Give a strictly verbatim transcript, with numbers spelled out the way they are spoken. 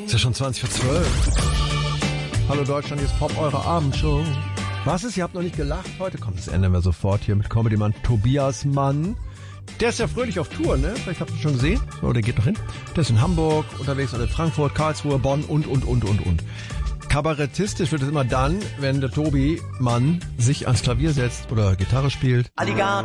Ist ja schon zwanzig vor zwölf. Hallo Deutschland, hier ist Pop, eure Abendshow. Was ist? Ihr habt noch nicht gelacht heute? Komm, das ändern wir sofort hier mit Comedy-Mann Tobias Mann. Der ist ja fröhlich auf Tour, ne? Vielleicht habt ihr schon gesehen. So, der geht noch hin. Der ist in Hamburg unterwegs, oder in Frankfurt, Karlsruhe, Bonn und, und, und, und, und. Kabarettistisch wird es immer dann, wenn der Tobi Mann sich ans Klavier setzt oder Gitarre spielt. Alligator.